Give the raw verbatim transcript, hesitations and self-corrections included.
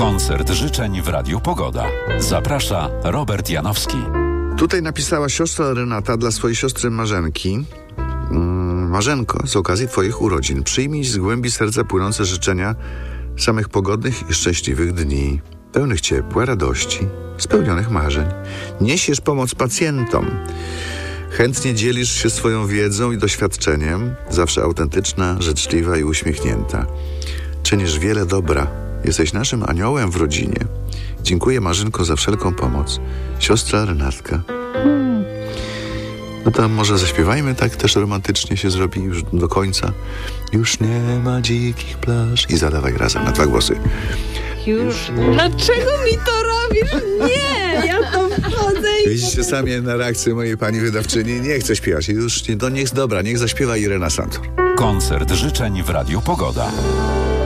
Koncert życzeń w Radiu Pogoda. Zaprasza Robert Janowski. Tutaj napisała siostra Renata dla swojej siostry Marzenki. Mm, Marzenko, z okazji twoich urodzin przyjmij z głębi serca płynące życzenia samych pogodnych i szczęśliwych dni, pełnych ciepła, radości, spełnionych marzeń. Niesiesz pomoc pacjentom. Chętnie dzielisz się swoją wiedzą i doświadczeniem, zawsze autentyczna, życzliwa i uśmiechnięta. Czynisz wiele dobra. Jesteś naszym aniołem w rodzinie. Dziękuję, Marzynko, za wszelką pomoc. Siostra Renatka. Hmm. No to może zaśpiewajmy, tak też romantycznie się zrobi już do końca. Już nie ma dzikich plaż. I zadawaj razem na dwa głosy. Już. Dlaczego mi to robisz? Nie, ja to wchodzę i... Widzicie sami na reakcję mojej pani wydawczyni. Nie chcę śpiewać. Już nie, to niech dobra, niech zaśpiewa Irena Santor. Koncert życzeń w Radiu Pogoda.